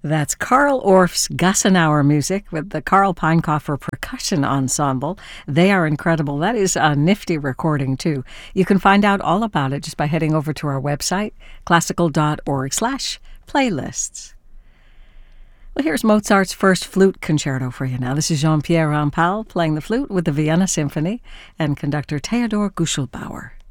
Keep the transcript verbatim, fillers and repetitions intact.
That's Carl Orff's Gassenauer music with the Carl Peinkoffer Percussion Ensemble. They are incredible. That is a nifty recording, too. You can find out all about it just by heading over to our website, classical.org slash playlists. Well, here's Mozart's first flute concerto for you now. This is Jean-Pierre Rampal playing the flute with the Vienna Symphony and conductor Theodor Guschelbauer.